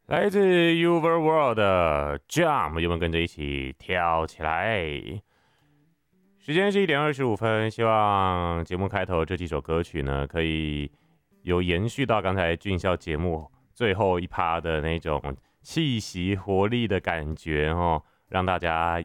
来自 Overworld 的 Jump，有没有跟着一起跳起来？时间是1:25，希望节目开头这几首歌曲呢，可以有延续到刚才俊孝节目最后一趴的那种气息、活力的感觉哦，让大家